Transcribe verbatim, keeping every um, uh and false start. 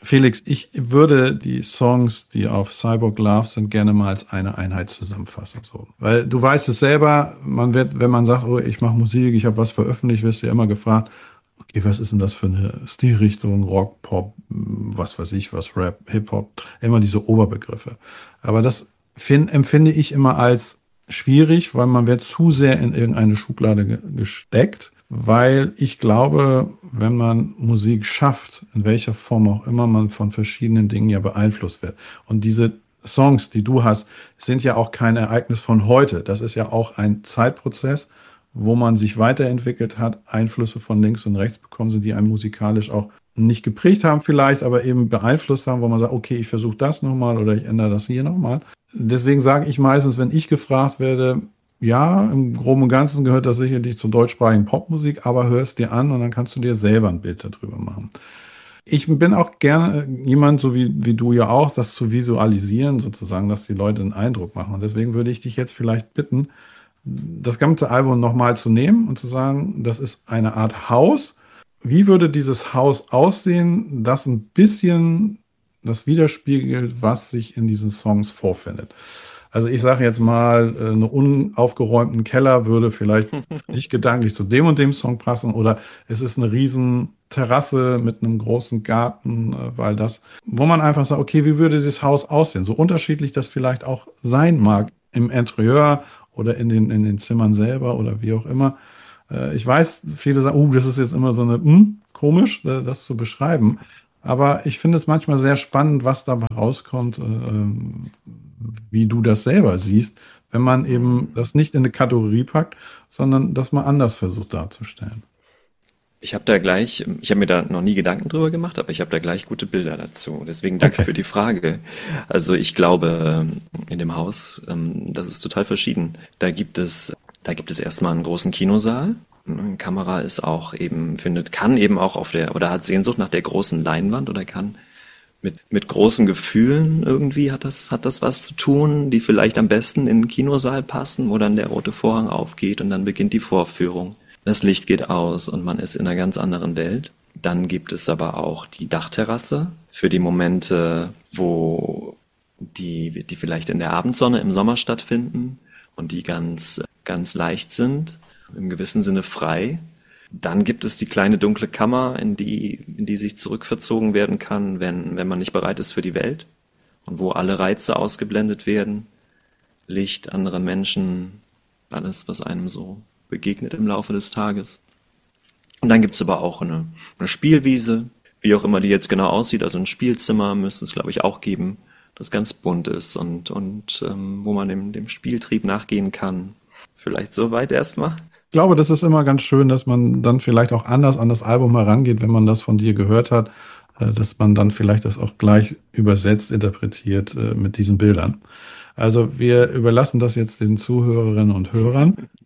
Felix, ich würde die Songs, die auf Cyborg Love sind, gerne mal als eine Einheit zusammenfassen. So. Weil du weißt es selber, man wird, wenn man sagt, oh, ich mache Musik, ich habe was veröffentlicht, wirst du ja immer gefragt, okay, was ist denn das für eine Stilrichtung, Rock, Pop, was weiß ich, was Rap, Hip-Hop, immer diese Oberbegriffe. Aber das find, empfinde ich immer als schwierig, weil man wird zu sehr in irgendeine Schublade ge gesteckt. Weil ich glaube, wenn man Musik schafft, in welcher Form auch immer, man von verschiedenen Dingen ja beeinflusst wird. Und diese Songs, die du hast, sind ja auch kein Ereignis von heute. Das ist ja auch ein Zeitprozess, wo man sich weiterentwickelt hat, Einflüsse von links und rechts bekommen sind, die einen musikalisch auch nicht geprägt haben vielleicht, aber eben beeinflusst haben, wo man sagt, okay, ich versuche das nochmal oder ich ändere das hier nochmal. Deswegen sage ich meistens, wenn ich gefragt werde, ja, im Groben und Ganzen gehört das sicherlich zur deutschsprachigen Popmusik, aber hör es dir an und dann kannst du dir selber ein Bild darüber machen. Ich bin auch gerne jemand, so wie, wie du ja auch, das zu visualisieren sozusagen, dass die Leute einen Eindruck machen. Und deswegen würde ich dich jetzt vielleicht bitten, das ganze Album nochmal zu nehmen und zu sagen, das ist eine Art Haus. Wie würde dieses Haus aussehen, das ein bisschen das widerspiegelt, was sich in diesen Songs vorfindet? Also ich sage jetzt mal, einen unaufgeräumten Keller würde vielleicht nicht gedanklich zu dem und dem Song passen oder es ist eine riesen Terrasse mit einem großen Garten, weil das, wo man einfach sagt, okay, wie würde dieses Haus aussehen? So unterschiedlich das vielleicht auch sein mag im Interieur oder in den, in den Zimmern selber oder wie auch immer. Ich weiß, viele sagen, oh, das ist jetzt immer so eine, hm, komisch, das zu beschreiben. Aber ich finde es manchmal sehr spannend, was dabei rauskommt, wie du das selber siehst, wenn man eben das nicht in eine Kategorie packt, sondern das mal anders versucht darzustellen. Ich habe da gleich, ich habe mir da noch nie Gedanken drüber gemacht, aber ich habe da gleich gute Bilder dazu. Deswegen danke Okay. für die Frage. Also ich glaube, in dem Haus, das ist total verschieden. Da gibt es, da gibt es erstmal einen großen Kinosaal. Eine Kamera ist auch eben, findet, kann eben auch auf der, oder hat Sehnsucht nach der großen Leinwand oder kann mit, mit großen Gefühlen irgendwie hat das, hat das was zu tun, die vielleicht am besten in den Kinosaal passen, wo dann der rote Vorhang aufgeht und dann beginnt die Vorführung. Das Licht geht aus und man ist in einer ganz anderen Welt. Dann gibt es aber auch die Dachterrasse für die Momente, wo die, die vielleicht in der Abendsonne im Sommer stattfinden und die ganz, ganz leicht sind, im gewissen Sinne frei. Dann gibt es die kleine dunkle Kammer, in die, in die sich zurückverzogen werden kann, wenn, wenn man nicht bereit ist für die Welt und wo alle Reize ausgeblendet werden. Licht, andere Menschen, alles, was einem so begegnet im Laufe des Tages. Und dann gibt es aber auch eine, eine Spielwiese, wie auch immer die jetzt genau aussieht. Also ein Spielzimmer müsste es, glaube ich, auch geben, das ganz bunt ist und, und ähm, wo man dem, dem Spieltrieb nachgehen kann. Vielleicht soweit erstmal. Ich glaube, das ist immer ganz schön, dass man dann vielleicht auch anders an das Album herangeht, wenn man das von dir gehört hat, dass man dann vielleicht das auch gleich übersetzt, interpretiert mit diesen Bildern. Also wir überlassen das jetzt den Zuhörerinnen und Hörern.